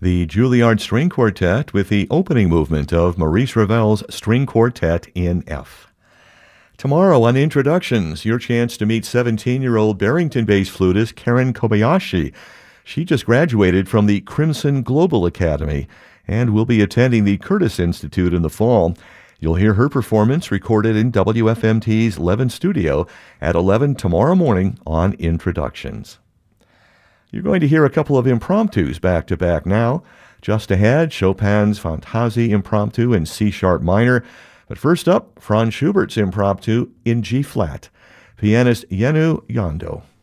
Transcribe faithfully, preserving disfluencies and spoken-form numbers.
the Juilliard String Quartet with the opening movement of Maurice Ravel's String Quartet in F. Tomorrow on Introductions, your chance to meet seventeen-year-old Barrington-based flutist Karen Kobayashi. She just graduated from the Crimson Global Academy and will be attending the Curtis Institute in the fall. You'll hear her performance recorded in W F M T's Levin studio at eleven tomorrow morning on Introductions. You're going to hear a couple of impromptus back-to-back now. Just ahead, Chopin's Fantaisie Impromptu in C-sharp minor. But first up, Franz Schubert's Impromptu in G-flat. Pianist Jenő Jandó.